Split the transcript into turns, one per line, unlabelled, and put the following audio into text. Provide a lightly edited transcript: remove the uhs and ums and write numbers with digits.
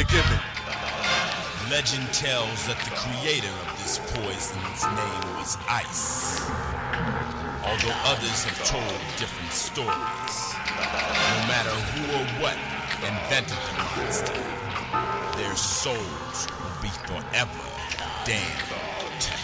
forgiven.
Legend tells that the creator of this poison's name was Ice. Although others have told different stories. No matter who or what invented the monster, their souls will be forever damned.